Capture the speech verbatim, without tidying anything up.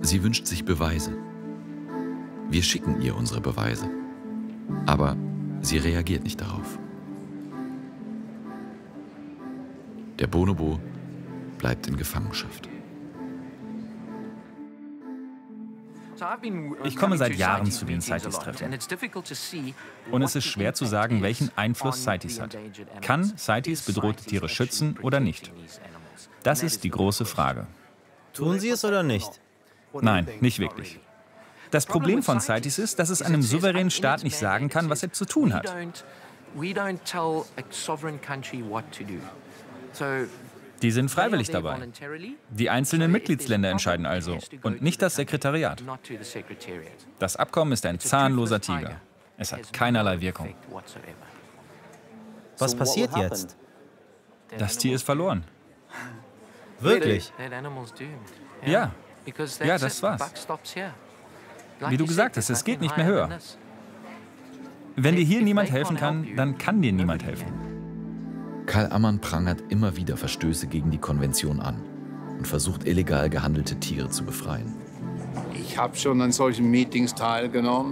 Sie wünscht sich Beweise. Wir schicken ihr unsere Beweise. Aber sie reagiert nicht darauf. Der Bonobo bleibt in Gefangenschaft. Ich komme seit Jahren zu den CITES-Treffen. Und es ist schwer zu sagen, welchen Einfluss CITES hat. Kann CITES bedrohte Tiere schützen oder nicht? Das ist die große Frage. Tun sie es oder nicht? Nein, nicht wirklich. Das Problem von CITES ist, dass es einem souveränen Staat nicht sagen kann, was er zu tun hat. Die sind freiwillig dabei. Die einzelnen Mitgliedsländer entscheiden also und nicht das Sekretariat. Das Abkommen ist ein zahnloser Tiger. Es hat keinerlei Wirkung. Was passiert jetzt? Das Tier ist verloren. Wirklich? Ja, ja, das war's. Wie du gesagt hast, es geht nicht mehr höher. Wenn dir hier niemand helfen kann, dann kann dir niemand helfen. Karl Ammann prangert immer wieder Verstöße gegen die Konvention an und versucht, illegal gehandelte Tiere zu befreien. Ich habe schon an solchen Meetings teilgenommen.